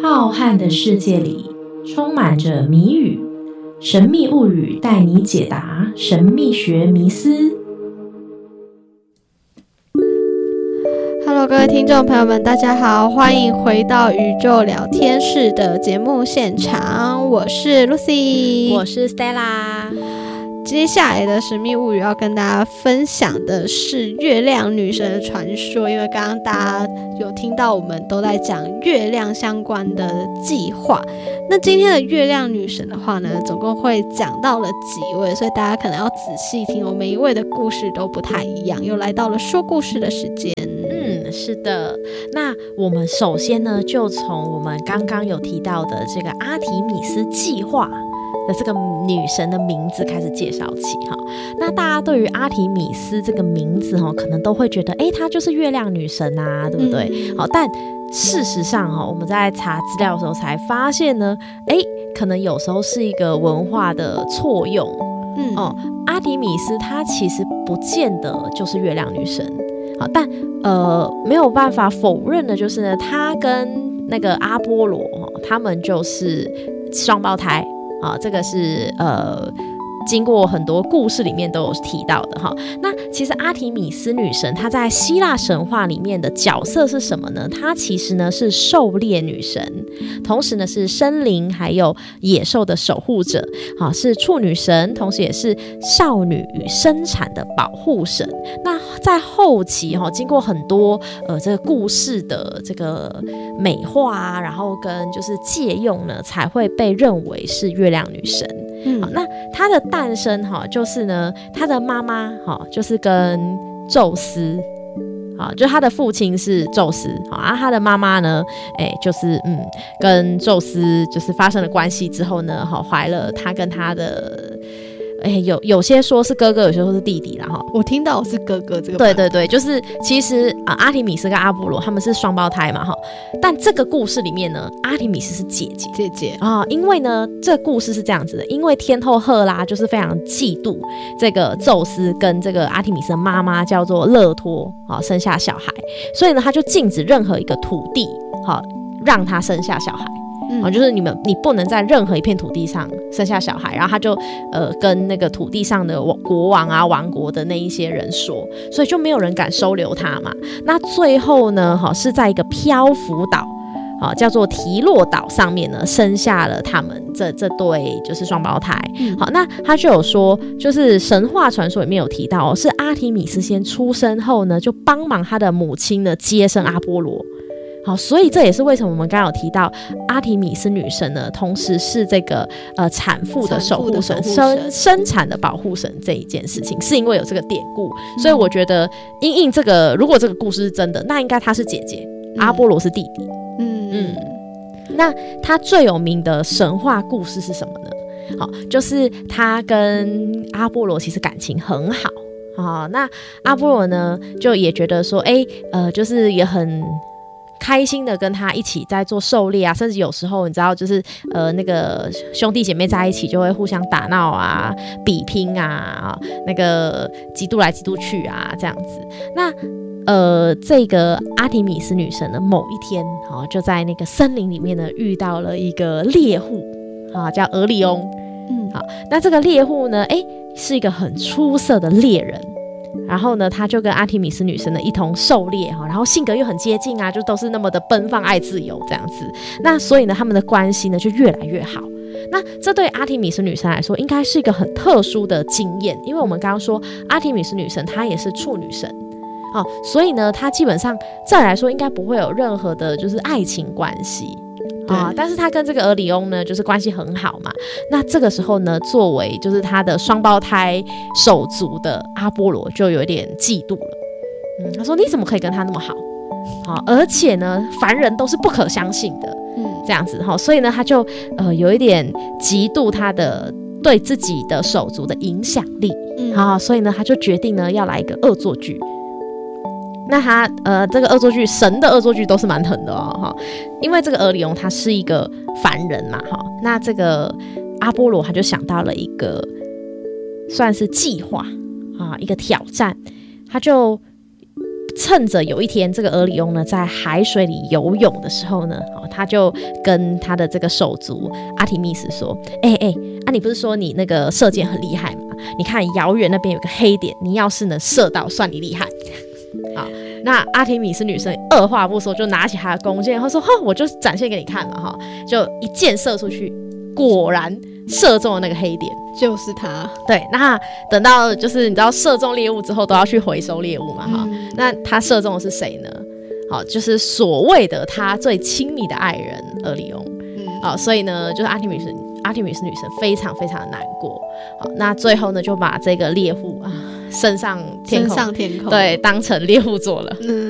浩瀚的世界里充满着谜语，神秘物语带你解答神秘学迷思。 Hello， 各位听众朋友们，大家好，欢迎回到宇宙聊天室的节目现场，我是 Lucy， 我是 Stella。 接下来的神秘物语要跟大家分享的是月亮女神的传说，因为刚刚大家有听到我们都在讲月亮相关的计划，那今天的月亮女神的话呢，总共会讲到了几位，所以大家可能要仔细听，我每一位的故事都不太一样，又来到了说故事的时间。 是的，那我们首先呢，就从我们刚刚有提到的这个阿提米斯计划的这个女神的名字开始介绍起哈。那大家对于阿提米斯这个名字哈，可能都会觉得，她就是月亮女神啊，对不对？好，但事实上哈，我们在查资料的时候才发现呢，可能有时候是一个文化的错用。阿提米斯她其实不见得就是月亮女神。好，但没有办法否认的就是呢，他跟那个阿波罗他们就是双胞胎啊，这个是经过很多故事里面都有提到的哈。那其实阿提米斯女神她在希腊神话里面的角色是什么呢？她其实呢是狩猎女神，同时呢是森林还有野兽的守护者，是处女神，同时也是少女与生产的保护神。那在后期经过很多这个故事的这个美化啊，然后跟就是借用呢，才会被认为是月亮女神。好，那她的诞生就是呢，她的妈妈就是跟宙斯，就她的父亲是宙斯，她的妈妈呢，就是跟宙斯就是发生了关系之后呢，怀了她跟她的。有些说是哥哥，有些说是弟弟啦哈。 我听到是哥哥这个。 对对对，就是其实阿提米斯跟阿波罗他们是双胞胎嘛哈。但这个故事里面呢，阿提米斯是姐姐因为呢这个故事是这样子的，因为天后赫拉就是非常嫉妒这个宙斯跟这个阿提米斯的妈妈叫做勒托生下小孩，所以呢他就禁止任何一个土地让他生下小孩。就是你不能在任何一片土地上生下小孩，然后他就跟那个土地上的国王啊王国的那一些人说，所以就没有人敢收留他嘛。那最后呢是在一个漂浮岛叫做提洛岛上面呢生下了他们这对就是双胞胎。好，那他就有说，就是神话传说里面有提到是阿提米斯先出生后呢，就帮忙他的母亲呢接生阿波罗。好，所以这也是为什么我们刚刚有提到阿提米斯女神呢，同时是这个产妇的守护神，生产的保护神这一件事情，是因为有这个典故，所以我觉得因应这个，如果这个故事是真的，那应该她是姐姐，阿波罗是弟弟。那她最有名的神话故事是什么呢？好，就是她跟阿波罗其实感情很好。那阿波罗呢，就也觉得说，就是也很开心的跟他一起在做狩猎啊，甚至有时候你知道就是那个兄弟姐妹在一起就会互相打闹啊、比拼啊，那个嫉妒来嫉妒去啊这样子。那这个阿提米斯女神呢，某一天就在那个森林里面呢遇到了一个猎户叫俄里翁。好，那这个猎户呢是一个很出色的猎人，然后呢他就跟阿提米斯女神呢一同狩猎，然后性格又很接近啊，就都是那么的奔放爱自由这样子。那所以呢他们的关系呢就越来越好。那这对阿提米斯女神来说应该是一个很特殊的经验，因为我们刚刚说阿提米斯女神她也是处女神，所以呢她基本上照理来说应该不会有任何的就是爱情关系但是他跟这个俄里翁呢就是关系很好嘛。那这个时候呢，作为就是他的双胞胎手足的阿波罗就有点嫉妒了。他说你怎么可以跟他那么好而且呢凡人都是不可相信的这样子所以呢他就有一点嫉妒他的对自己的手足的影响力所以呢他就决定呢要来一个恶作剧。那他这个恶作剧，神的恶作剧都是蛮狠的因为这个俄里翁他是一个凡人嘛那这个阿波罗他就想到了一个算是计划一个挑战，他就趁着有一天这个俄里翁呢在海水里游泳的时候呢，他就跟他的这个手足阿提密斯说，你不是说你那个射箭很厉害吗？你看遥远那边有个黑点，你要是能射到算你厉害。好，那阿提米斯女神二话不说就拿起她的弓箭，她说我就展现给你看嘛，就一箭射出去，果然射中了那个黑点， 就是他。 对，那等到就是你知道射中猎物之后都要去回收猎物嘛，那他射中的是谁呢？好，就是所谓的他最亲密的爱人俄里翁。好，所以呢，就是阿提米斯女神非常非常的难过。好，那最后呢，就把这个猎户升上天空， 对，当成猎户座了。